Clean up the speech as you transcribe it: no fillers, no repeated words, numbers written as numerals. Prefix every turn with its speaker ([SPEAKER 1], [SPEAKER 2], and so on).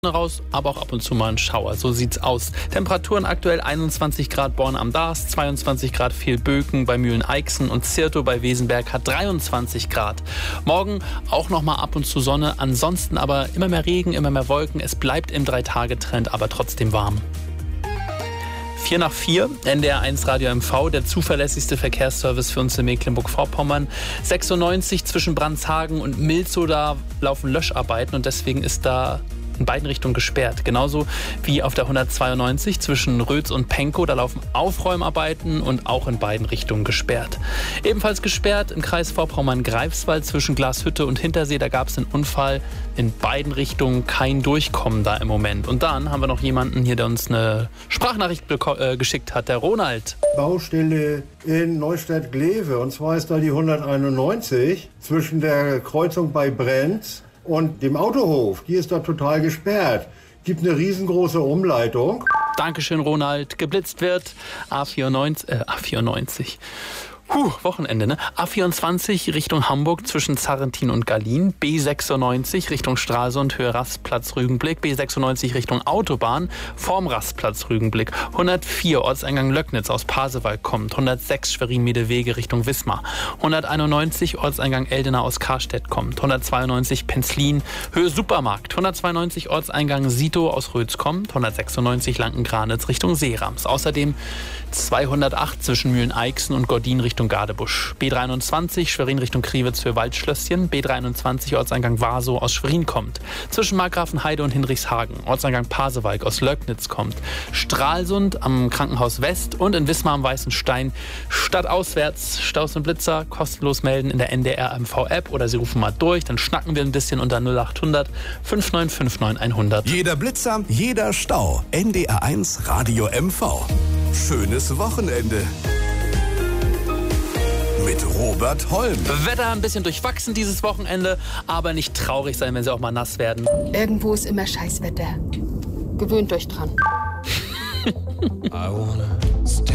[SPEAKER 1] raus, aber auch ab und zu mal ein Schauer. So sieht's aus. Temperaturen aktuell 21 Grad Born am Darß, 22 Grad Vilböken bei Mühlen-Eichsen und Zirtow bei Wesenberg hat 23 Grad. Morgen auch nochmal ab und zu Sonne, ansonsten aber immer mehr Regen, immer mehr Wolken. Es bleibt im 3-Tage-Trend, aber trotzdem warm. 4 nach 4, NDR 1 Radio MV, der zuverlässigste Verkehrsservice für uns in Mecklenburg-Vorpommern. 96 zwischen Brandshagen und Milzow, da laufen Löscharbeiten und deswegen ist da in beiden Richtungen gesperrt. Genauso wie auf der 192 zwischen Rötz und Penkow, da laufen Aufräumarbeiten und auch in beiden Richtungen gesperrt. Ebenfalls gesperrt im Kreis Vorpommern-Greifswald zwischen Glashütte und Hintersee, da gab es einen Unfall. In beiden Richtungen kein Durchkommen da im Moment. Und dann haben wir noch jemanden hier, der uns eine Sprachnachricht geschickt hat, der Ronald.
[SPEAKER 2] Baustelle in Neustadt-Glewe. Und zwar ist da die 191 zwischen der Kreuzung bei Brenz und dem Autohof. Die ist da total gesperrt. Gibt eine riesengroße Umleitung.
[SPEAKER 1] Dankeschön, Ronald. Geblitzt wird A94. Wochenende, ne? A24 Richtung Hamburg zwischen Zarrentin und Gallien, B96 Richtung Stralsund, Höhe Rastplatz Rügenblick, B96 Richtung Autobahn, vorm Rastplatz Rügenblick, 104 Ortseingang Löcknitz aus Pasewalk kommt, 106 Schwerin-Medewege Richtung Wismar, 191 Ortseingang Eldena aus Karstedt kommt, 192 Penzlin, Höhe Supermarkt, 192 Ortseingang Sito aus Rötz kommt, 196 Lanken-Granitz Richtung Seerams. Außerdem 208 zwischen Mühlen-Eichsen und Gordin Richtung Gadebusch. B23 Schwerin Richtung Kriwitz für Waldschlösschen. B23 Ortseingang Warsow aus Schwerin kommt. Zwischen Markgrafenheide und Hinrichshagen. Ortseingang Pasewalk aus Löcknitz kommt. Stralsund am Krankenhaus West und in Wismar am Weißen Stein. Stadtauswärts Staus und Blitzer kostenlos melden in der NDR MV-App oder Sie rufen mal durch. Dann schnacken wir ein bisschen unter 0800 5959 100.
[SPEAKER 3] Jeder Blitzer, jeder Stau. NDR 1 Radio MV. Schönes Wochenende. Mit Robert Holm.
[SPEAKER 1] Wetter ein bisschen durchwachsen dieses Wochenende, aber nicht traurig sein, wenn sie auch mal nass werden.
[SPEAKER 4] Irgendwo ist immer Scheißwetter. Gewöhnt euch dran.